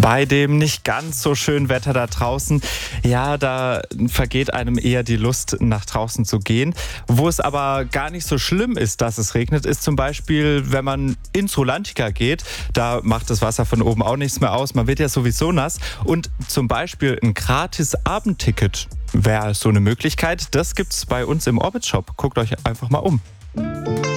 Bei dem nicht ganz so schönen Wetter da draußen, ja, da vergeht einem eher die Lust, nach draußen zu gehen. Wo es aber gar nicht so schlimm ist, dass es regnet, ist zum Beispiel, wenn man ins Rulantica geht. Da macht das Wasser von oben auch nichts mehr aus. Man wird ja sowieso nass. Und zum Beispiel ein gratis Abendticket wäre so eine Möglichkeit. Das gibt's bei uns im Orbit Shop. Guckt euch einfach mal um.